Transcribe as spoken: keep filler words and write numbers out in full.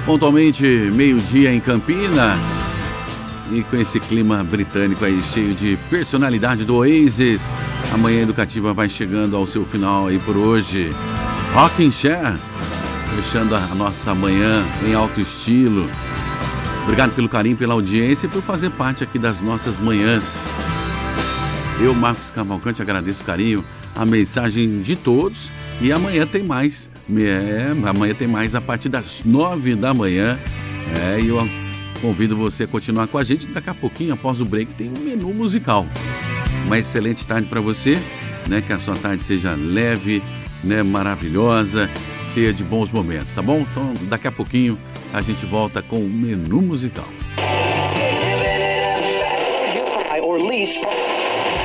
Pontualmente, meio-dia em Campinas. E com esse clima britânico aí, cheio de personalidade do Oasis, a Manhã Educativa vai chegando ao seu final aí por hoje. Rockin' Chair, fechando a nossa manhã em alto estilo. Obrigado pelo carinho, pela audiência e por fazer parte aqui das nossas manhãs. Eu, Marcos Cavalcante, agradeço o carinho, a mensagem de todos. E amanhã tem mais. É, amanhã tem mais a partir das nove da manhã. É, e eu convido você a continuar com a gente. Daqui a pouquinho, após o break, tem um menu musical. Uma excelente tarde para você, né? Que a sua tarde seja leve, né? Maravilhosa, cheia de bons momentos, tá bom? Então, daqui a pouquinho, a gente volta com o menu musical. Or lease